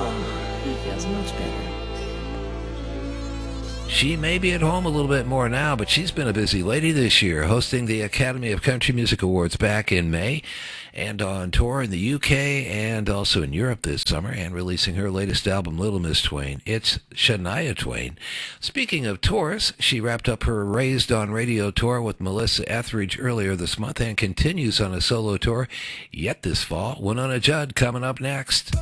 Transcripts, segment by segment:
Oh, he feels much better. She may be at home a little bit more now, but she's been a busy lady this year, hosting the Academy of Country Music Awards back in May, and on tour in the UK and also in Europe this summer, and releasing her latest album, Little Miss Twain. It's Shania Twain. Speaking of tours, she wrapped up her Raised on Radio tour with Melissa Etheridge earlier this month and continues on a solo tour yet this fall. Winona Judd coming up next.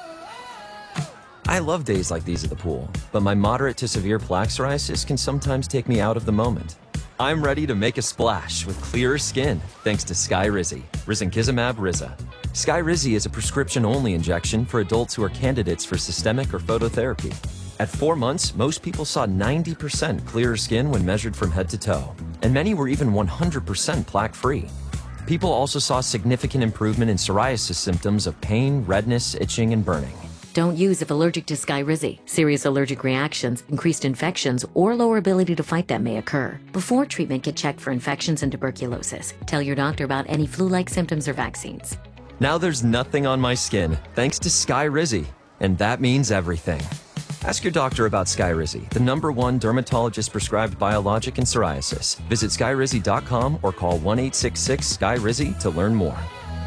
I love days like these at the pool, but my moderate to severe plaque psoriasis can sometimes take me out of the moment. I'm ready to make a splash with clearer skin thanks to Skyrizi, risankizumab Riza. Skyrizi is a prescription-only injection for adults who are candidates for systemic or phototherapy. At 4 months, most people saw 90% clearer skin when measured from head to toe, and many were even 100% plaque-free. People also saw significant improvement in psoriasis symptoms of pain, redness, itching, and burning. Don't use if allergic to Skyrizi. Serious allergic reactions, increased infections, or lower ability to fight them may occur. Before treatment, get checked for infections and tuberculosis. Tell your doctor about any flu-like symptoms or vaccines. Now there's nothing on my skin thanks to Skyrizi, and that means everything. Ask your doctor about Skyrizi, the #1 dermatologist-prescribed biologic in psoriasis. Visit skyrizi.com or call 1-866-SKYRIZI to learn more.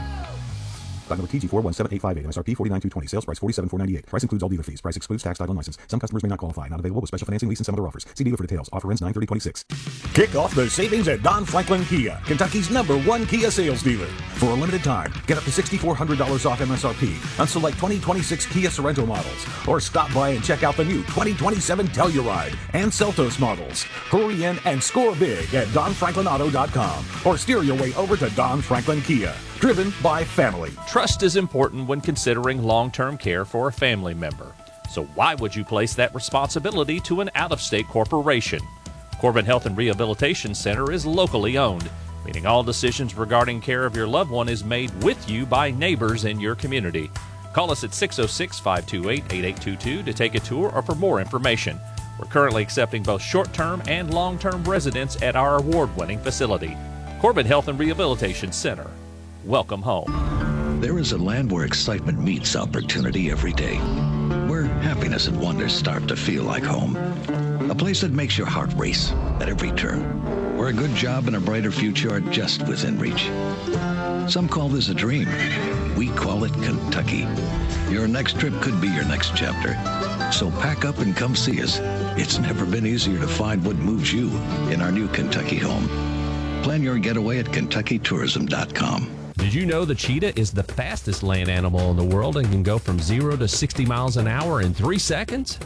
Stock number TG417858, MSRP $49,220, sales price $47,498. Price includes all dealer fees. Price excludes tax, title, and license. Some customers may not qualify. Not available with special financing, lease, and some other offers. See dealer for details. Offer ends 9/30/26. Kick off the savings at Don Franklin Kia, Kentucky's #1 Kia sales dealer. For a limited time, get up to $6,400 off MSRP on select 2026 Kia Sorento models. Or stop by and check out the new 2027 Telluride and Seltos models. Hurry in and score big at DonFranklinAuto.com or steer your way over to Don Franklin Kia. Driven by family. Trust is important when considering long-term care for a family member. So why would you place that responsibility to an out-of-state corporation? Corbin Health and Rehabilitation Center is locally owned, meaning all decisions regarding care of your loved one is made with you by neighbors in your community. Call us at 606-528-8822 to take a tour or for more information. We're currently accepting both short-term and long-term residents at our award-winning facility. Corbin Health and Rehabilitation Center. Welcome home. There is a land where excitement meets opportunity every day, where happiness and wonder start to feel like home. A place that makes your heart race at every turn, where a good job and a brighter future are just within reach. Some call this a dream. We call it Kentucky. Your next trip could be your next chapter. So pack up and come see us. It's never been easier to find what moves you in our new Kentucky home. Plan your getaway at KentuckyTourism.com. Did you know the cheetah is the fastest land animal in the world and can go from 0 to 60 miles an hour in 3 seconds?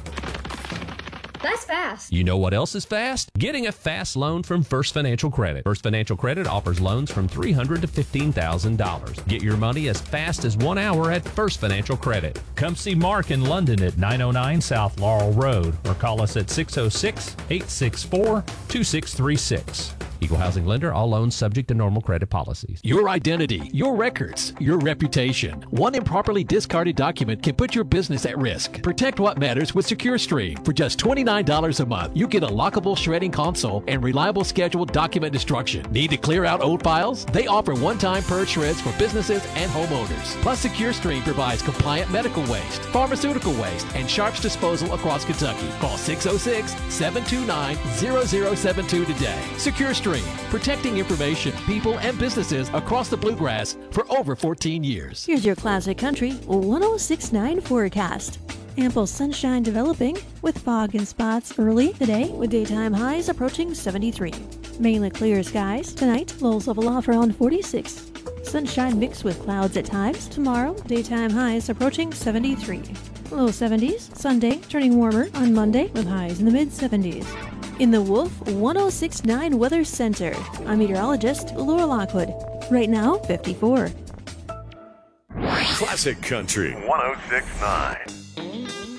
That's fast. You know what else is fast? Getting a fast loan from First Financial Credit. First Financial Credit offers loans from $300 to $15,000. Get your money as fast as 1 hour at First Financial Credit. Come see Mark in London at 909 South Laurel Road or call us at 606-864-2636. Equal housing lender, all loans subject to normal credit policies. Your identity, your records, your reputation. One improperly discarded document can put your business at risk. Protect what matters with SecureStream. For just $29 a month, you get a lockable shredding console and reliable scheduled document destruction. Need to clear out old files? They offer one-time purge shreds for businesses and homeowners. Plus, SecureStream provides compliant medical waste, pharmaceutical waste, and sharps disposal across Kentucky. Call 606-729-0072 today. SecureStream. Protecting information, people, and businesses across the Bluegrass for over 14 years. Here's your classic country 106.9 forecast. Ample sunshine developing with fog and spots early today with daytime highs approaching 73. Mainly clear skies. Tonight, lows level off around 46. Sunshine mixed with clouds at times. Tomorrow, daytime highs approaching 73. Low 70s. Sunday, turning warmer on Monday with highs in the mid-70s. In the Wolf 106.9 Weather Center, I'm meteorologist Laura Lockwood. Right now, 54. Classic Country 106.9.